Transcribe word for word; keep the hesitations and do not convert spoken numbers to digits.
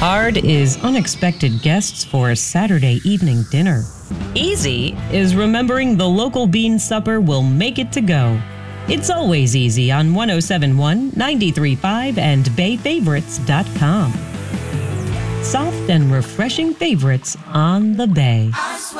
Hard is unexpected guests for a Saturday evening dinner. Easy is remembering the local bean supper will make it to go. It's always easy on one oh seven point one, ninety-three point five, and bay favorites dot com. Soft and refreshing favorites on the Bay.